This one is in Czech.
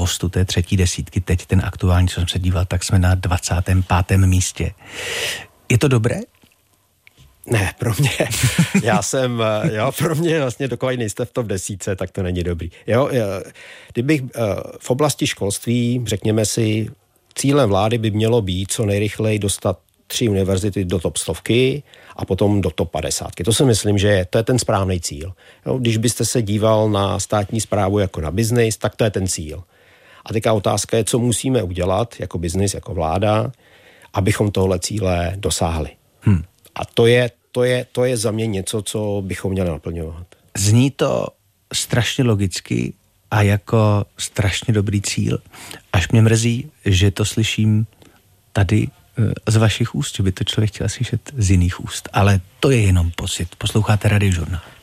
postu té 3. desítky. Teď ten aktuální, co jsem se díval, tak jsme na 25. místě. Je to dobré? Ne, pro mě vlastně dokud nejste v top 10, tak to není dobrý. Kdybych v oblasti školství, řekněme si, cílem vlády by mělo být co nejrychleji dostat 3 univerzity do top 100 a potom do top 50. To si myslím, že to je ten správný cíl. Když byste se díval na státní správu jako na biznis, tak to je ten cíl. A teďka otázka je, co musíme udělat jako biznis, jako vláda, abychom tohle cíle dosáhli. A to je za mě něco, co bychom měli naplňovat. Zní to strašně logicky a jako strašně dobrý cíl. Až mě mrzí, že to slyším tady z vašich úst, že by to člověk chtěl slyšet z jiných úst. Ale to je jenom pocit. Posloucháte Radiožurnál.